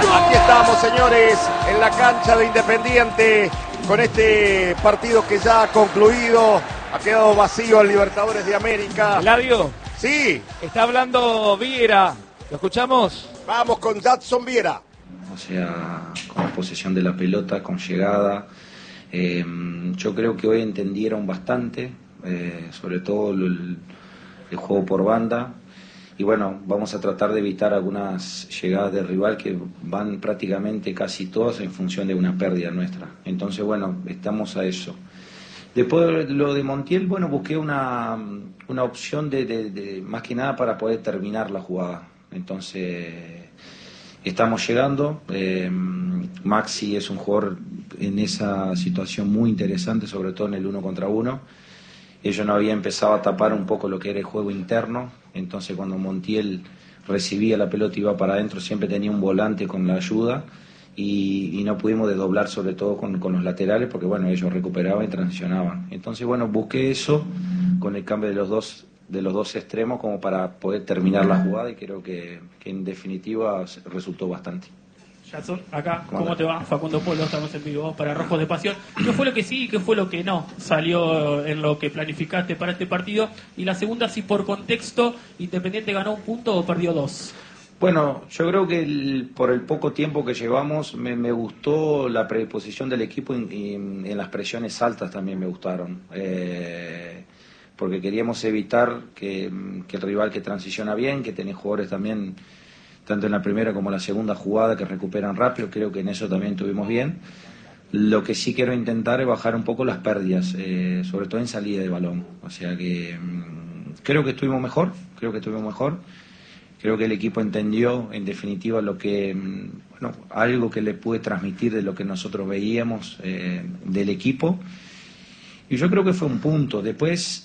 Aquí estamos, señores, en la cancha de Independiente, con este partido que ya ha concluido. Ha quedado vacío el Libertadores de América. Eladio. Sí. Está hablando Viera. ¿Lo escuchamos? Vamos con Jadson Viera. O sea, con posesión de la pelota, con llegada. Yo creo que hoy entendieron bastante, sobre todo el juego por banda. Y bueno, vamos a tratar de evitar algunas llegadas del rival que van prácticamente casi todas en función de una pérdida nuestra. Entonces, bueno, estamos a eso. Después de lo de Montiel, bueno, busqué una opción de más que nada para poder terminar la jugada. Entonces, estamos llegando. Maxi es un jugador en esa situación muy interesante, sobre todo en el 1 contra 1. Ellos no habían empezado a tapar un poco lo que era el juego interno, entonces cuando Montiel recibía la pelota y iba para adentro siempre tenía un volante con la ayuda y no pudimos desdoblar sobre todo con los laterales porque bueno, ellos recuperaban y transicionaban. Entonces bueno, busqué eso con el cambio de los dos extremos como para poder terminar la jugada y creo que en definitiva resultó bastante. Jadson, acá, ¿cómo te va? Facundo Polo, estamos en vivo para Rojos de Pasión. ¿Qué fue lo que sí y qué fue lo que no salió en lo que planificaste para este partido? Y la segunda, si por contexto, Independiente ganó 1 punto o perdió 2. Bueno, yo creo que por el poco tiempo que llevamos me gustó la predisposición del equipo y en las presiones altas también me gustaron. Porque queríamos evitar que el rival que transiciona bien, que tiene jugadores también tanto en la primera como en la segunda jugada que recuperan rápido, creo que en eso también estuvimos bien. Lo que sí quiero intentar es bajar un poco las pérdidas, sobre todo en salida de balón. O sea que creo que estuvimos mejor, creo que el equipo entendió en definitiva lo que, bueno, algo que le pude transmitir de lo que nosotros veíamos del equipo. Y yo creo que fue un punto. Después,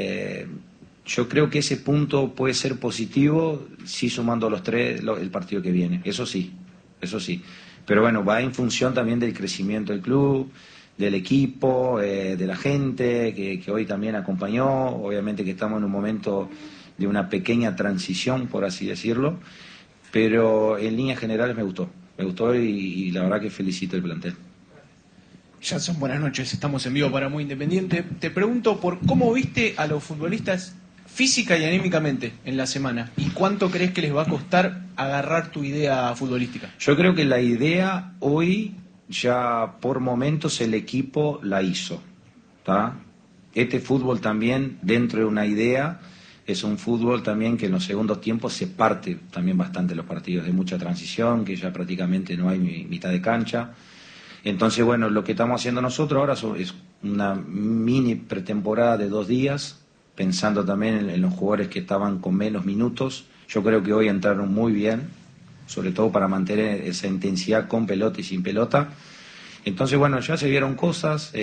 yo creo que ese punto puede ser positivo si sumando los 3 el partido que viene. Eso sí. Pero bueno, va en función también del crecimiento del club, del equipo, de la gente que hoy también acompañó. Obviamente que estamos en un momento de una pequeña transición, por así decirlo. Pero en líneas generales me gustó y la verdad que felicito el plantel. Jadson, buenas noches, estamos en vivo para Muy Independiente. Te pregunto por cómo viste a los futbolistas física y anímicamente en la semana y cuánto crees que les va a costar agarrar tu idea futbolística. Yo creo que la idea hoy ya por momentos el equipo la hizo, ¿tá? Este fútbol también dentro de una idea es un fútbol también que en los segundos tiempos se parte también bastante los partidos de mucha transición, que ya prácticamente no hay mitad de cancha. Entonces, bueno, lo que estamos haciendo nosotros ahora es una mini pretemporada de 2 días, pensando también en los jugadores que estaban con menos minutos. Yo creo que hoy entraron muy bien, sobre todo para mantener esa intensidad con pelota y sin pelota. Entonces, bueno, ya se vieron cosas.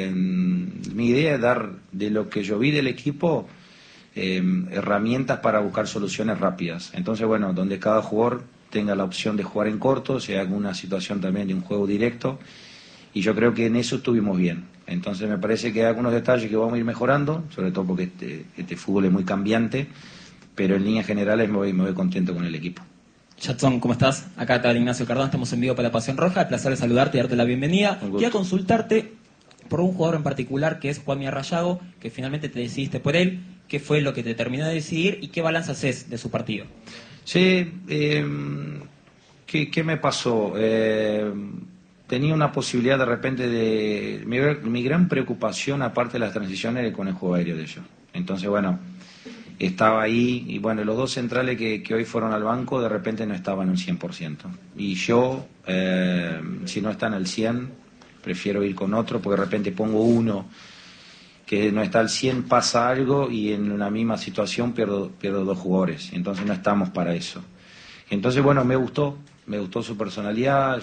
Mi idea es dar de lo que yo vi del equipo herramientas para buscar soluciones rápidas. Entonces, bueno, donde cada jugador tenga la opción de jugar en corto, si hay alguna situación también de un juego directo, y yo creo que en eso estuvimos bien. Entonces me parece que hay algunos detalles que vamos a ir mejorando, sobre todo porque este fútbol es muy cambiante, pero en líneas generales me voy contento con el equipo. Jadson, ¿cómo estás? Acá está Ignacio Cardón, estamos en vivo para Pasión Roja, el placer de saludarte y darte la bienvenida. Quería consultarte por un jugador en particular que es Juanmi Arrayago, que finalmente te decidiste por él. ¿Qué fue lo que te terminó de decidir y qué balance haces de su partido? Sí, ¿qué me pasó? Tenía una posibilidad de repente de... Mi gran preocupación, aparte de las transiciones, era con el juego aéreo de ellos. Entonces, bueno, estaba ahí y bueno, los 2 centrales que hoy fueron al banco de repente no estaban un 100%. Y yo, si no están al 100%, prefiero ir con otro porque de repente pongo uno que no está al 100, pasa algo y en una misma situación pierdo 2 jugadores. Entonces no estamos para eso. Entonces, bueno, me gustó su personalidad.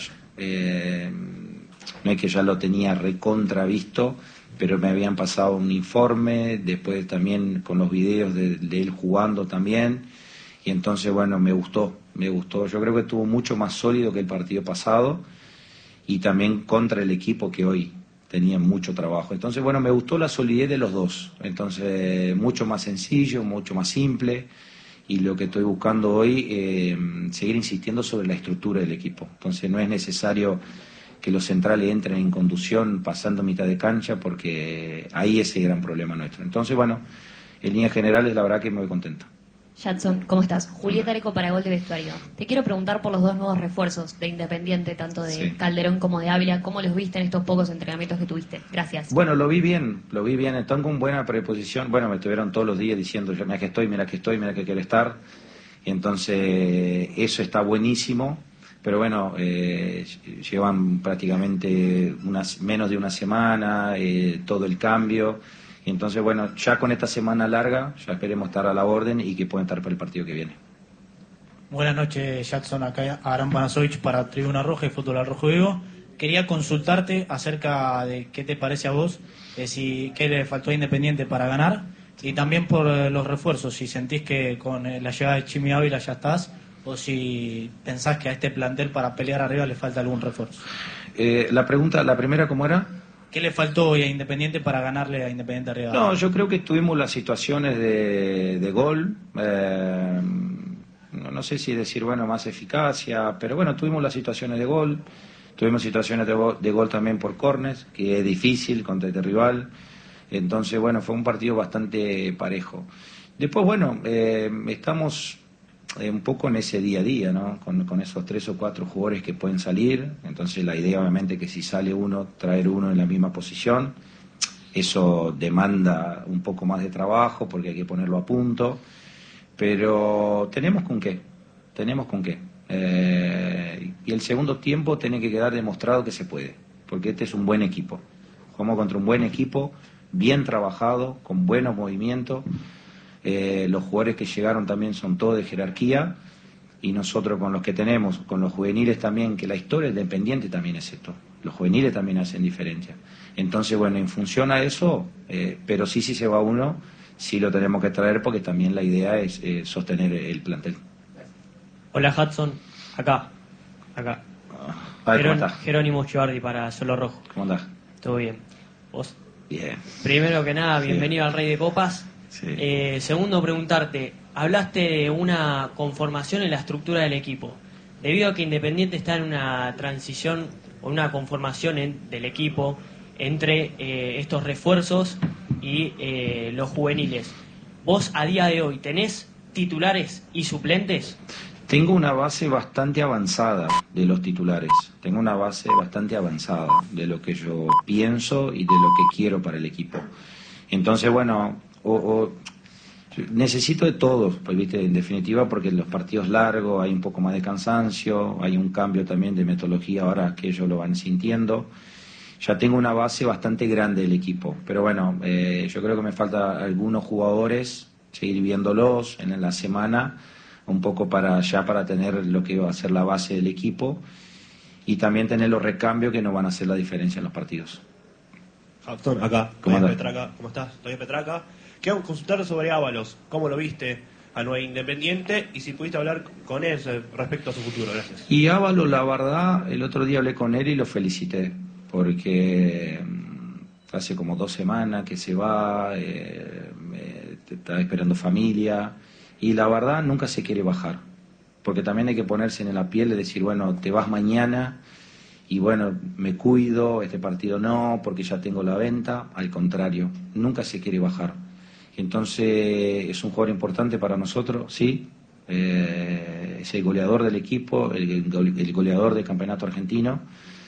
No es que ya lo tenía recontra visto, pero me habían pasado un informe, después también con los videos de él jugando también. Y entonces, bueno, me gustó. Yo creo que estuvo mucho más sólido que el partido pasado y también contra el equipo que hoy tenía mucho trabajo. Entonces, bueno, me gustó la solidez de los 2. Entonces, mucho más sencillo, mucho más simple. y lo que estoy buscando hoy, seguir insistiendo sobre la estructura del equipo. Entonces no es necesario que los centrales entren en conducción pasando mitad de cancha, porque ahí es el gran problema nuestro. Entonces, bueno, en líneas generales la verdad que me voy contento. Jadson, ¿cómo estás? Julieta Areco para Gol de Vestuario. Te quiero preguntar por los dos nuevos refuerzos de Independiente, tanto de Calderón como de Ávila. ¿Cómo los viste en estos pocos entrenamientos que tuviste? Gracias. Bueno, lo vi bien. Están con buena predisposición. Bueno, me estuvieron todos los días diciendo, mira que estoy, mira que quiero estar. Y entonces, eso está buenísimo. Pero bueno, llevan prácticamente menos de una semana, todo el cambio. Y entonces, bueno, ya con esta semana larga, ya esperemos estar a la orden y que puedan estar para el partido que viene. Buenas noches, Jadson. Acá Aram Panasovich para Tribuna Roja y Fútbol al Rojo Vivo. Quería consultarte acerca de qué te parece a vos, qué le faltó a Independiente para ganar, y también por los refuerzos, si sentís que con la llegada de Chimi Ávila ya estás, o si pensás que a este plantel para pelear arriba le falta algún refuerzo. La primera, ¿cómo era? ¿Qué le faltó hoy a Independiente para ganarle a Independiente arriba? No, yo creo que tuvimos las situaciones de gol, no sé si decir, bueno, más eficacia, pero bueno, tuvimos las situaciones de gol, tuvimos situaciones de gol también por córners, que es difícil contra este rival, entonces bueno, fue un partido bastante parejo. Después, bueno, estamos un poco en ese día a día, ¿no? Con esos 3 o 4 jugadores que pueden salir. Entonces la idea obviamente que si sale uno, traer uno en la misma posición. Eso demanda un poco más de trabajo porque hay que ponerlo a punto, pero tenemos con qué. Y el segundo tiempo tiene que quedar demostrado que se puede, porque este es un buen equipo. Jugamos contra un buen equipo, bien trabajado, con buenos movimientos. Los jugadores que llegaron también son todos de jerarquía, y nosotros con los que tenemos, con los juveniles también, que la historia del Independiente también es esto, los juveniles también hacen diferencia. Entonces, bueno, en función a eso, pero sí se va uno, sí lo tenemos que traer, porque también la idea es sostener el plantel. Hola, Jadson, acá. ¿Cómo estás? Jerónimo Chivardi para Solo Rojo. ¿Cómo andás? ¿Todo bien? ¿Vos? Bien. Primero que nada, bienvenido al Rey de Copas. Sí. Segundo, preguntarte, hablaste de una conformación en la estructura del equipo. Debido a que Independiente está en una transición o una conformación del equipo entre estos refuerzos y los juveniles, ¿vos a día de hoy tenés titulares y suplentes? Tengo una base bastante avanzada de los titulares. Tengo una base bastante avanzada de lo que yo pienso y de lo que quiero para el equipo. Entonces, bueno, necesito de todos, pues, ¿viste? En definitiva, porque en los partidos largos hay un poco más de cansancio, hay un cambio también de metodología ahora que ellos lo van sintiendo. Ya tengo una base bastante grande del equipo, pero bueno, yo creo que me falta algunos jugadores, seguir viéndolos en la semana, un poco para tener lo que va a ser la base del equipo, y también tener los recambios que nos van a hacer la diferencia en los partidos. Jadson, acá, ¿Cómo Petraca, ¿cómo estás? Estoy en Petraca. Quiero consultar sobre Ábalos, ¿cómo lo viste a Nueva Independiente? Y si pudiste hablar con él respecto a su futuro, gracias. Y Ábalos, la verdad, el otro día hablé con él y lo felicité, porque hace como 2 semanas que se va, está esperando familia, y la verdad nunca se quiere bajar, porque también hay que ponerse en la piel de decir, bueno, te vas mañana, y bueno, me cuido, este partido no, porque ya tengo la venta. Al contrario, nunca se quiere bajar. Entonces es un jugador importante para nosotros, sí, es el goleador del equipo, el goleador del campeonato argentino.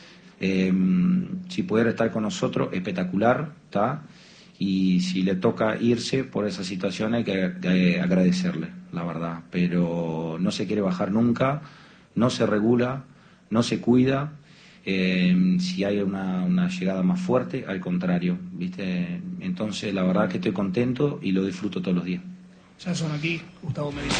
Si pudiera estar con nosotros, espectacular, ¿está? Y si le toca irse por esa situación hay que agradecerle, la verdad, pero no se quiere bajar nunca, no se regula, no se cuida. Si hay una llegada más fuerte, al contrario, ¿viste? Entonces la verdad que estoy contento y lo disfruto todos los días. Ya son aquí, Gustavo Medina.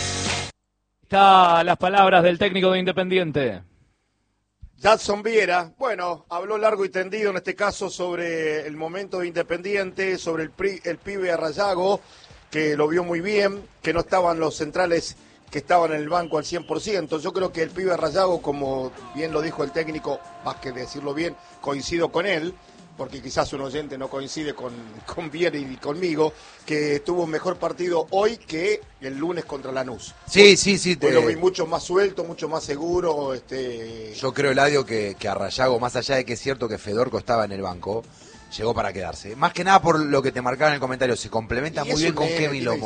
Está las palabras del técnico de Independiente. Jadson Viera, bueno, habló largo y tendido en este caso sobre el momento de Independiente, sobre el pibe Arrayago, que lo vio muy bien, que no estaban los centrales que estaban en el banco al 100%. Yo creo que el pibe Arrayago, como bien lo dijo el técnico, más que decirlo bien, coincido con él, porque quizás un oyente no coincide con Vieri y conmigo, que tuvo un mejor partido hoy que el lunes contra Lanús. Sí. Hoy lo vi mucho más suelto, mucho más seguro. Yo creo, Eladio, que a Rayago, más allá de que es cierto que Fedorco estaba en el banco, llegó para quedarse. Más que nada por lo que te marcaba en el comentario, se complementa muy bien con Kevin Lomo.